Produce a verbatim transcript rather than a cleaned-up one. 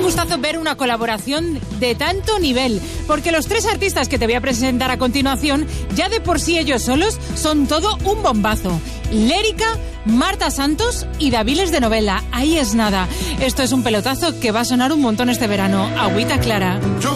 un gustazo ver una colaboración de tanto nivel, porque los tres artistas que te voy a presentar a continuación, ya de por sí ellos solos, son todo un bombazo. Lérica, Marta Santos y Daviles de Novela. Ahí es nada. Esto es un pelotazo que va a sonar un montón este verano. Agüita Clara.